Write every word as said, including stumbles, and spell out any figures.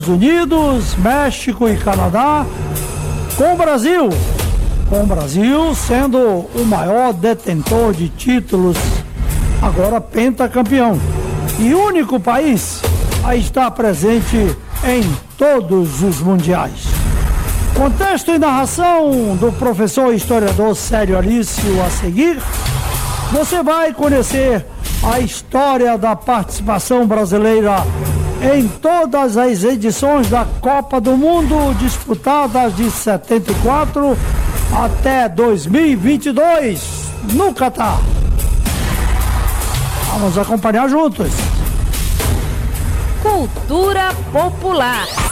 Unidos, México e Canadá, com o Brasil, com o Brasil sendo o maior detentor de títulos, agora pentacampeão, e único país a estar presente em todos os mundiais. Contexto e narração do professor historiador Célio Alício a seguir. Você vai conhecer a história da participação brasileira em todas as edições da Copa do Mundo disputadas de setenta e quatro até dois mil e vinte e dois no Catar. Vamos acompanhar juntos. Cultura popular.